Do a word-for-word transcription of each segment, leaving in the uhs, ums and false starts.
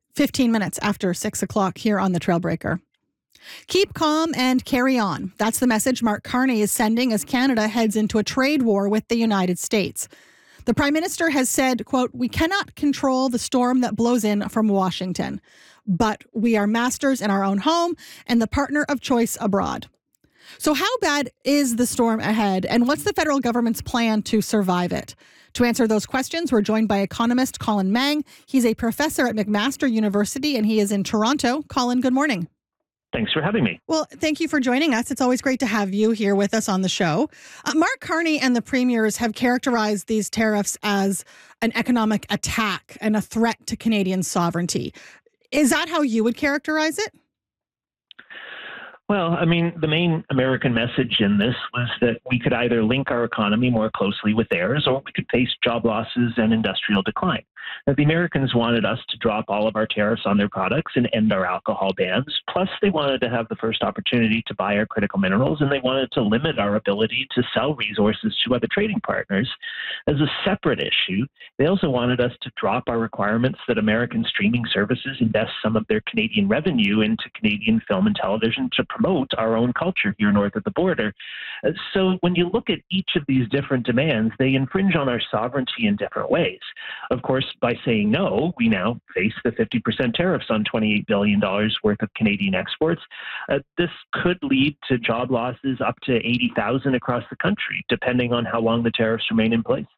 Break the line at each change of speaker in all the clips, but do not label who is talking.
fifteen minutes after six o'clock here on the Trailbreaker. Keep calm and carry on. That's the message Mark Carney is sending as Canada heads into a trade war with the United States. The Prime Minister has said, quote, "We cannot control the storm that blows in from Washington, but we are masters in our own home and the partner of choice abroad." So how bad is the storm ahead, and what's the federal government's plan to survive it? To answer those questions, we're joined by economist Colin Mang. He's a professor at McMaster University, and he is in Toronto. Colin, good morning.
Thanks for having me.
Well, thank you for joining us. It's always great to have you here with us on the show. Uh, Mark Carney and the premiers have characterized these tariffs as an economic attack and a threat to Canadian sovereignty. Is that how you would characterize it?
Well, I mean, the main American message in this was that we could either link our economy more closely with theirs, or we could face job losses and industrial decline. Now, the Americans wanted us to drop all of our tariffs on their products and end our alcohol bans. Plus, they wanted to have the first opportunity to buy our critical minerals, and they wanted to limit our ability to sell resources to other trading partners. As a separate issue, they also wanted us to drop our requirements that American streaming services invest some of their Canadian revenue into Canadian film and television to promote our own culture here north of the border. Uh, So when you look at each of these different demands, they infringe on our sovereignty in different ways. Of course, by saying no, we now face the fifty percent tariffs on twenty-eight billion dollars worth of Canadian exports. Uh, this could lead to job losses up to eighty thousand across the country, depending on how long the tariffs remain in place.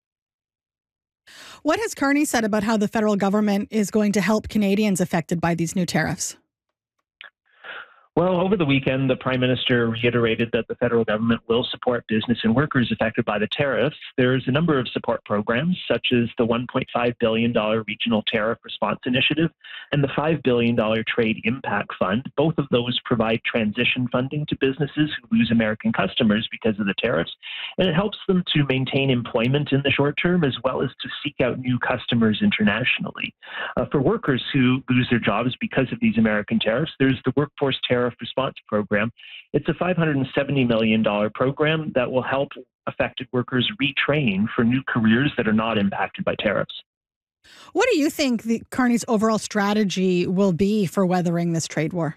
What has Carney said about how the federal government is going to help Canadians affected by these new tariffs?
Well, over the weekend, the Prime Minister reiterated that the federal government will support business and workers affected by the tariffs. There's a number of support programs, such as the one point five billion dollars Regional Tariff Response Initiative and the five billion dollars Trade Impact Fund. Both of those provide transition funding to businesses who lose American customers because of the tariffs, and it helps them to maintain employment in the short term as well as to seek out new customers internationally. Uh, for workers who lose their jobs because of these American tariffs, there's the Workforce Tariff Response Program. It's a five hundred seventy million dollars program that will help affected workers retrain for new careers that are not impacted by tariffs.
What do you think the Carney's overall strategy will be for weathering this trade war?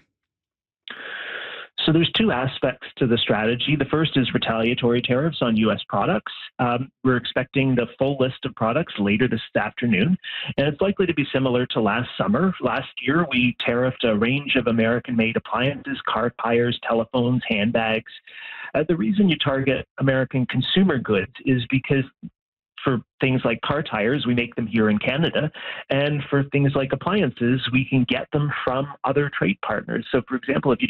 So there's two aspects to the strategy. The first is retaliatory tariffs on U S products. Um, we're expecting the full list of products later this afternoon, and it's likely to be similar to last summer. Last year, we tariffed a range of American-made appliances, car tires, telephones, handbags. Uh, the reason you target American consumer goods is because for things like car tires, we make them here in Canada. And for things like appliances, we can get them from other trade partners. So, for example, if you